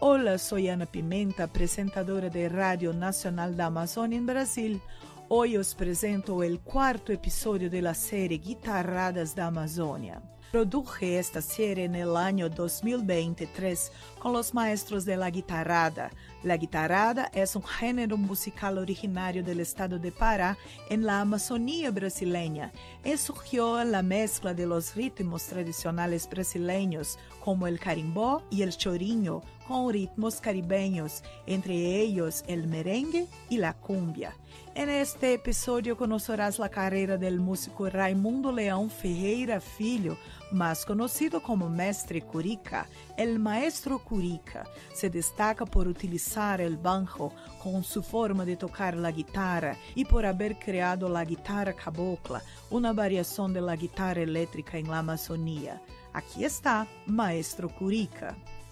Hola, soy Ana Pimenta, presentadora de Radio Nacional da Amazônia en Brasil. Hoy os presento el cuarto episodio de la serie Guitarradas da Amazônia. Produje esta serie en el año 2023 con los maestros de la guitarrada. La guitarrada es un género musical originario del estado de Pará en la Amazonía brasileña. Surgió en la mezcla de los ritmos tradicionales brasileños como el carimbó y el chorinho con ritmos caribeños, entre ellos el merengue y la cumbia. En este episodio conocerás la carrera del músico Raimundo Leão Ferreira Filho, más conocido como Mestre Curica. El maestro Curica se destaca por utilizar el banjo con su forma de tocar la guitarra y por haber creado la guitarra cabocla, una variación de la guitarra eléctrica en la Amazonía. Aquí está Maestro Curica.